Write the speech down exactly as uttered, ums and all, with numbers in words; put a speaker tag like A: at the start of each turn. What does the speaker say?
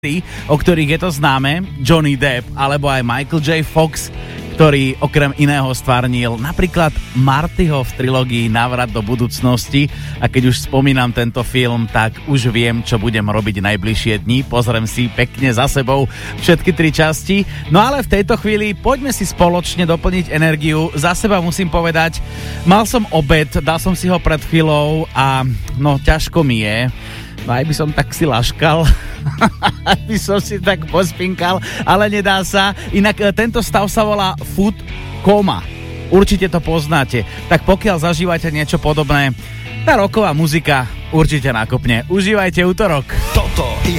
A: o ktorých je to známe, Johnny Depp alebo aj Michael J. Fox, ktorý okrem iného stvárnil napríklad Martyho v trilógii Návrat do budúcnosti. A keď už spomínam tento film, tak už viem, čo budem robiť najbližšie dni. Pozriem si pekne za sebou všetky tri časti. No ale v tejto chvíli poďme si spoločne doplniť energiu. Za seba musím povedať, mal som obed, dal som si ho pred chvíľou a no ťažko mi je. No aj by som tak si laškal, by som si tak pospinkal, ale nedá sa. Inak tento stav sa volá food coma. Určite to poznáte. Tak pokiaľ zažívate niečo podobné, tá rocková muzika určite nakopne. Užívajte útorok.
B: Toto je